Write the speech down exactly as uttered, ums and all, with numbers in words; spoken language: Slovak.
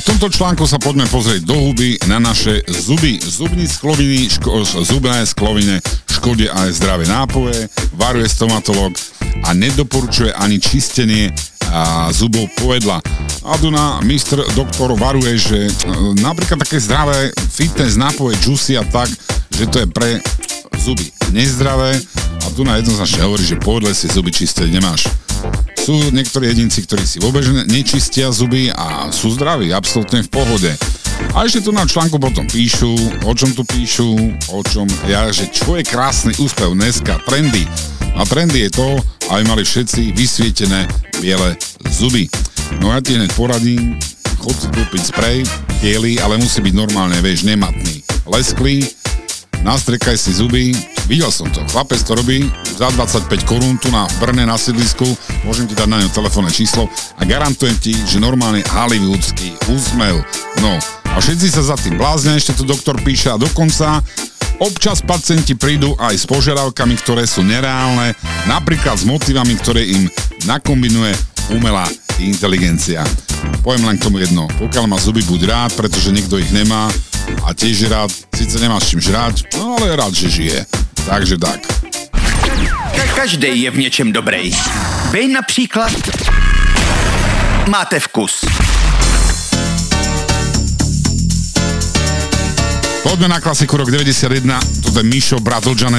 tomto článku sa poďme pozrieť do huby na naše zuby. Zubní skloviny, ško, zubné sklovine škodia aj zdravé nápoje, varuje stomatolog a nedoporučuje ani čistenie a zubov povedla. A tu na mister doktor varuje, že napríklad také zdravé fitness nápoje, juicy a tak, že to je pre zuby nezdravé a tu na jednoznačne hovorí, že povedle si zuby čisté nemáš. Sú niektorí jedinci, ktorí si vôbec nečistia zuby a sú zdraví, absolútne v pohode. A ešte tu na článku potom píšu, o čom tu píšu, o čom ja, že čo je krásny úspev dneska, trendy. A trendy je to, aby mali všetci vysvietené biele zuby. No ja ti hneď poradím, chod si kúpiť sprej, biely, ale musí byť normálne, vieš, nematný. Lesklý, nastriekaj si zuby, videl som to, chlapec to robí za dvadsaťpäť korún tu na Brne na sídlisku, môžem ti dať na ňo telefónne číslo a garantujem ti, že normálne hollywoodský úsmev. No a všetci sa za tým bláznia, ešte tu doktor píše a dokonca občas pacienti prídu aj s požiadavkami, ktoré sú nereálne, napríklad s motivami, ktoré im nakombinuje umelá inteligencia. Poviem len k tomu jedno, pokiaľ má zuby, buď rád, pretože niekto ich nemá a tiež je rád, síce nemá s čím žrať, no ale je rád, že žije. Takže tak. Každý je v něčem dobrý. Vy například máte vkus. Poďme na klasiku rok deväťdesiatjeden, toto je Mišo, brat Odžane.